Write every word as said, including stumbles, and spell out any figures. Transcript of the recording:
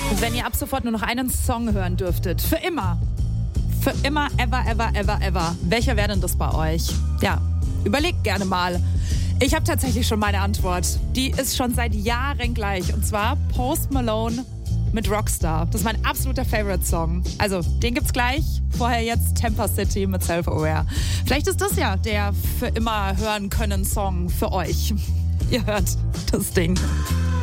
Wenn ihr ab sofort nur noch einen Song hören dürftet, für immer, für immer, ever, ever, ever, ever, welcher wäre denn das bei euch? Ja, überlegt gerne mal. Ich habe tatsächlich schon meine Antwort. Die ist schon seit Jahren gleich. Und zwar Post Malone mit Rockstar. Das ist mein absoluter Favorite-Song. Also, den gibt's gleich. Vorher jetzt Tampa City mit Self-Aware. Vielleicht ist das ja der für immer hören können Song für euch. Ihr hört das Ding.